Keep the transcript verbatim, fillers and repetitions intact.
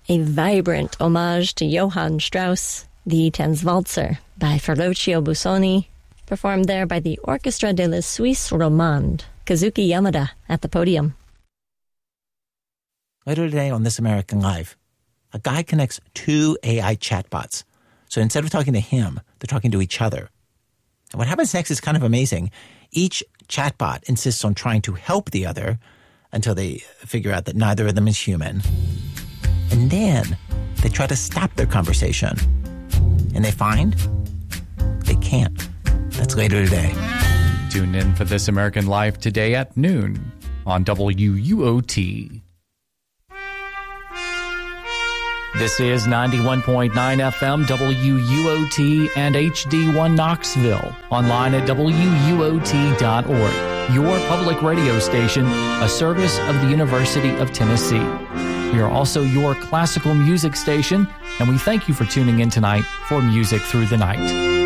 a vibrant homage to Johann Strauss, the Tanzwalzer by Ferruccio Busoni, performed there by the Orchestra de la Suisse Romande. Kazuki Yamada at the podium. Later today on This American Life, a guy connects two A I chatbots. So instead of talking to him, they're talking to each other. And what happens next is kind of amazing. Each chatbot insists on trying to help the other until they figure out that neither of them is human. And then they try to stop their conversation. And they find they can't. That's later today. Tune in for This American Life today at noon on W U O T. This is ninety-one point nine F M W U O T and H D one Knoxville. Online at W U O T dot org. Your public radio station, a service of the University of Tennessee. We are also your classical music station, and we thank you for tuning in tonight for Music Through the Night.